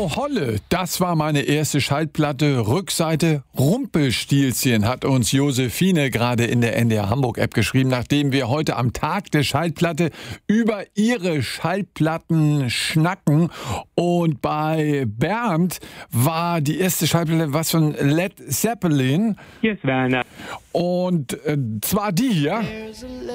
Frau Holle, das war meine erste Schallplatte. Rückseite Rumpelstilzchen, hat uns Josephine gerade in der NDR Hamburg App geschrieben, nachdem wir heute am Tag der Schallplatte über ihre Schallplatten schnacken. Und bei Bernd war die erste Schallplatte was von Led Zeppelin. Hier ist Werner. Und zwar die hier.